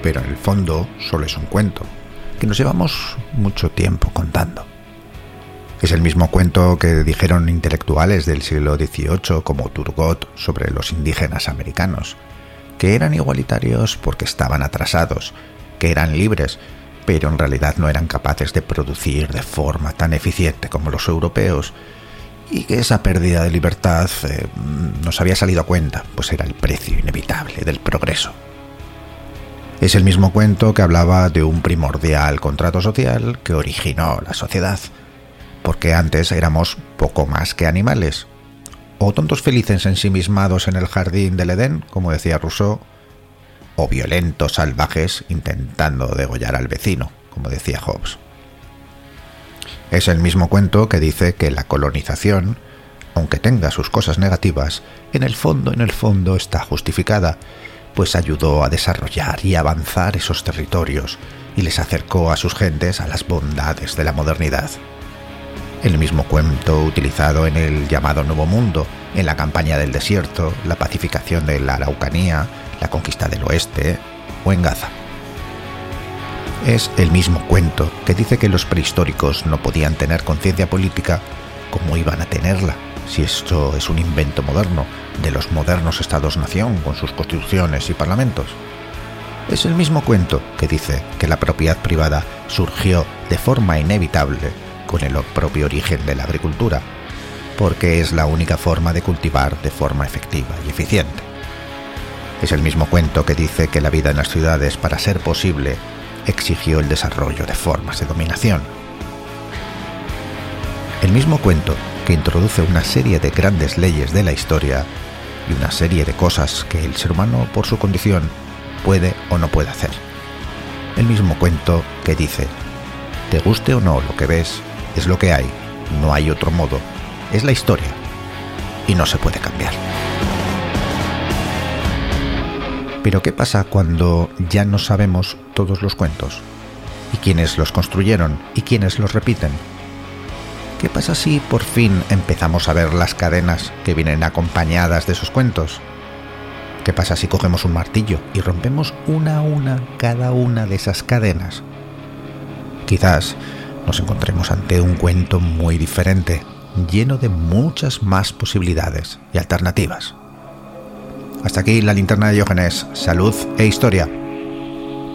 pero en el fondo solo es un cuento, que nos llevamos mucho tiempo contando. Es el mismo cuento que dijeron intelectuales del siglo XVIII como Turgot sobre los indígenas americanos, que eran igualitarios porque estaban atrasados, que eran libres, pero en realidad no eran capaces de producir de forma tan eficiente como los europeos, y que esa pérdida de libertad nos había salido a cuenta, pues era el precio inevitable del progreso. Es el mismo cuento que hablaba de un primordial contrato social que originó la sociedad, porque antes éramos poco más que animales, o tontos felices ensimismados en el jardín del Edén, como decía Rousseau, o violentos salvajes intentando degollar al vecino, como decía Hobbes. Es el mismo cuento que dice que la colonización, aunque tenga sus cosas negativas, en el fondo está justificada, pues ayudó a desarrollar y avanzar esos territorios y les acercó a sus gentes a las bondades de la modernidad. El mismo cuento utilizado en el llamado Nuevo Mundo, en la campaña del desierto, la pacificación de la Araucanía, la conquista del oeste o en Gaza. Es el mismo cuento que dice que los prehistóricos no podían tener conciencia política como iban a tenerla, si esto es un invento moderno de los modernos estados-nación con sus constituciones y parlamentos. Es el mismo cuento que dice que la propiedad privada surgió de forma inevitable con el propio origen de la agricultura, porque es la única forma de cultivar de forma efectiva y eficiente. Es el mismo cuento que dice que la vida en las ciudades, para ser posible, exigió el desarrollo de formas de dominación. El mismo cuento que introduce una serie de grandes leyes de la historia y una serie de cosas que el ser humano, por su condición, puede o no puede hacer. El mismo cuento que dice: te guste o no lo que ves, es lo que hay, no hay otro modo, es la historia y no se puede cambiar. Pero ¿qué pasa cuando ya no sabemos todos los cuentos? ¿Y quiénes los construyeron? ¿Y quiénes los repiten? ¿Qué pasa si por fin empezamos a ver las cadenas que vienen acompañadas de esos cuentos? ¿Qué pasa si cogemos un martillo y rompemos una a una cada una de esas cadenas? Quizás nos encontremos ante un cuento muy diferente, lleno de muchas más posibilidades y alternativas. Hasta aquí la linterna de Diógenes. Salud e historia.